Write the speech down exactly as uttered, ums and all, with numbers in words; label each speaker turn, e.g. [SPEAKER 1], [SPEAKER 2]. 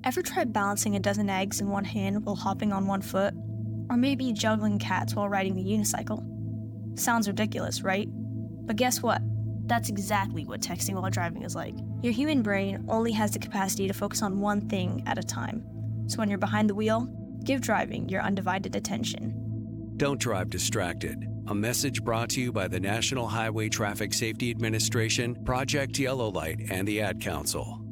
[SPEAKER 1] Ever try balancing a dozen eggs in one hand while hopping on one foot? Or maybe juggling cats while riding a unicycle? Sounds ridiculous, right? But guess what? That's exactly what texting while driving is like. Your human brain only has the capacity to focus on one thing at a time. So when you're behind the wheel, give driving your undivided attention.
[SPEAKER 2] Don't drive distracted. A message brought to you by the National Highway Traffic Safety Administration, Project Yellow Light, and the Ad Council.